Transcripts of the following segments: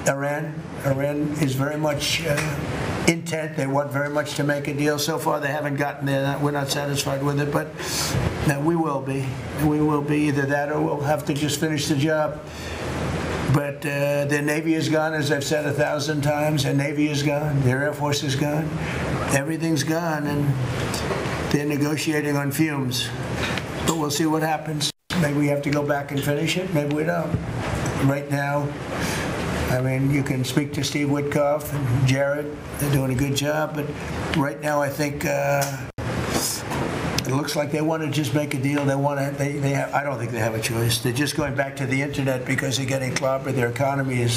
Iran. Iran is very much intent. They want very much to make a deal. So far, they haven't gotten there. We're not satisfied with it, but we will be. We will be either that or we'll have to just finish the job. But their Navy is gone, as I've said 1,000 times. Their Navy is gone. Their Air Force is gone. Everything's gone, and they're negotiating on fumes. But we'll see what happens. Maybe we have to go back and finish it. Maybe we don't. Right now, I mean, you can speak to Steve Witkoff and Jared. They're doing a good job. But right now, I think it looks like they want to just make a deal. They want to. They have. I don't think they have a choice. They're just going back to the internet because they're getting clobbered. Their economy is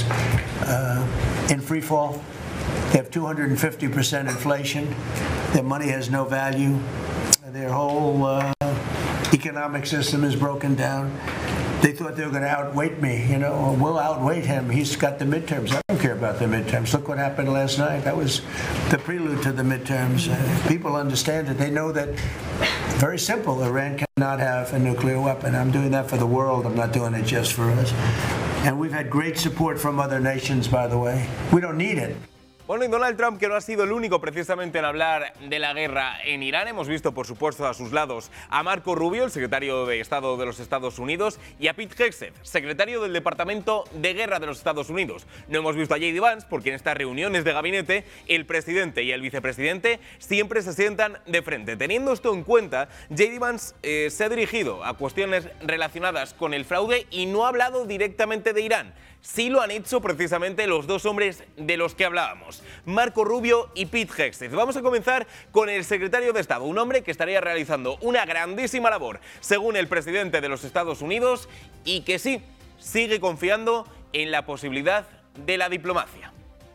in free fall. They have 250% inflation. Their money has no value. Their whole economic system is broken down. They thought they were going to outweight me, you know. We'll outweight him. He's got the midterms. I don't care about the midterms. Look what happened last night. That was the prelude to the midterms. People understand it. They know that, very simple, Iran cannot have a nuclear weapon. I'm doing that for the world. I'm not doing it just for us. And we've had great support from other nations, by the way. We don't need it. Bueno, y Donald Trump, que no ha sido el único precisamente en hablar de la guerra en Irán, hemos visto, por supuesto, a sus lados a Marco Rubio, el secretario de Estado de los Estados Unidos, y a Pete Hegseth, secretario del Departamento de Guerra de los Estados Unidos. No hemos visto a J.D. Vance, porque en estas reuniones de gabinete, el presidente y el vicepresidente siempre se sientan de frente. Teniendo esto en cuenta, J.D. Vance se ha dirigido a cuestiones relacionadas con el fraude y no ha hablado directamente de Irán. Sí lo han hecho precisamente los dos hombres de los que hablábamos, Marco Rubio y Pete Hegseth. Vamos a comenzar con el secretario de Estado, un hombre que estaría realizando una grandísima labor, según el presidente de los Estados Unidos, y que sí, sigue confiando en la posibilidad de la diplomacia.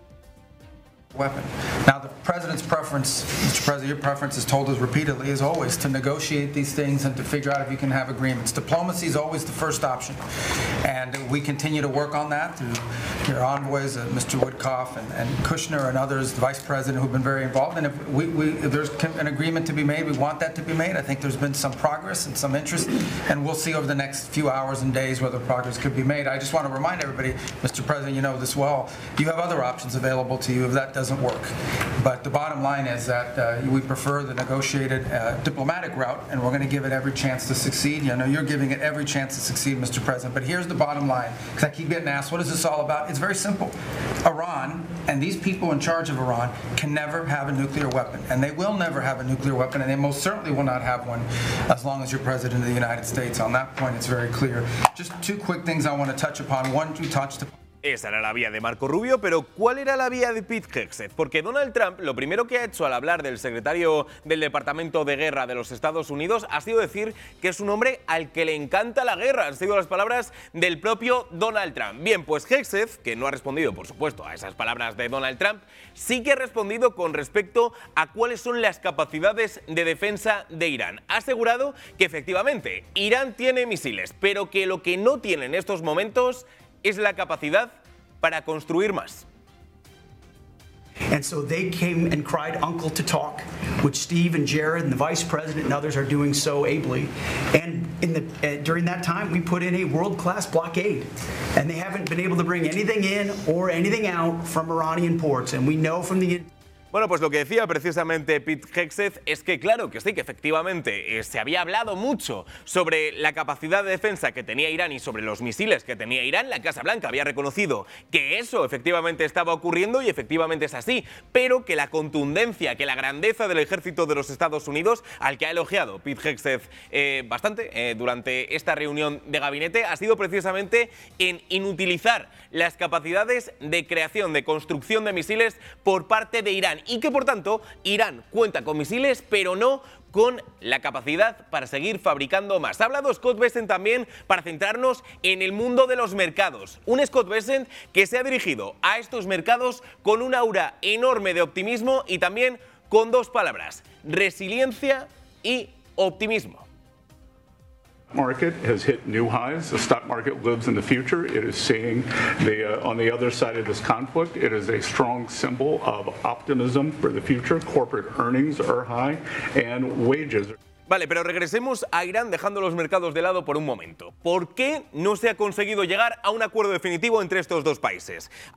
Weapon. Now, the president's preference, Mr. President, your preference has told us repeatedly, is always to negotiate these things and to figure out if you can have agreements. Diplomacy is always the first option, and we continue to work on that through your envoys, Mr. Witkoff and Kushner and others, the vice president, who've been very involved. And if there's an agreement to be made, we want that to be made. I think there's been some progress and some interest, and we'll see over the next few hours and days whether progress could be made. I just want to remind everybody, Mr. President, you know this well, you have other options available to you if that doesn't work. But the bottom line is that we prefer the negotiated diplomatic route, and we're going to give it every chance to succeed. You know, you're giving it every chance to succeed, Mr. President. But here's the bottom line, because I keep getting asked, what is this all about? It's very simple. Iran and these people in charge of Iran can never have a nuclear weapon, and they will never have a nuclear weapon, and they most certainly will not have one as long as you're President of the United States. On that point, it's very clear. Just two quick things I want to touch upon. One, you touched upon. Esa era la vía de Marco Rubio, pero ¿cuál era la vía de Pete Hegseth? Porque Donald Trump lo primero que ha hecho al hablar del secretario del Departamento de Guerra de los Estados Unidos ha sido decir que es un hombre al que le encanta la guerra. Han sido las palabras del propio Donald Trump. Bien, pues Hegseth, que no ha respondido, por supuesto, a esas palabras de Donald Trump, sí que ha respondido con respecto a cuáles son las capacidades de defensa de Irán. Ha asegurado que efectivamente Irán tiene misiles, pero que lo que no tiene en estos momentos es la capacidad para construir más. And so they came and cried uncle to talk, which Steve and Jared and the vice president and others are doing so ably. And during that time, we put in a world-class blockade. And they haven't been able to bring anything in or anything out from Iranian ports. And we know from the... Bueno, pues lo que decía precisamente Pete Hegseth es que claro que sí, que efectivamente se había hablado mucho sobre la capacidad de defensa que tenía Irán y sobre los misiles que tenía Irán. La Casa Blanca había reconocido que eso efectivamente estaba ocurriendo y efectivamente es así, pero que la contundencia, que la grandeza del ejército de los Estados Unidos, al que ha elogiado Pete Hegseth bastante durante esta reunión de gabinete, ha sido precisamente en inutilizar las capacidades de creación, de construcción de misiles por parte de Irán. Y que por tanto Irán cuenta con misiles pero no con la capacidad para seguir fabricando más. Ha hablado Scott Bessent también para centrarnos en el mundo de los mercados. Un Scott Bessent que se ha dirigido a estos mercados con un aura enorme de optimismo y también con dos palabras: resiliencia y optimismo. Market has hit new highs. The stock market lives in the future. It is seeing on the other side of this conflict, it is a strong symbol of optimism for the future. Corporate earnings are high and wages. Vale, pero regresemos a Irán dejando los mercados de lado por un momento. ¿Por qué no se ha conseguido llegar a un acuerdo definitivo entre estos dos países?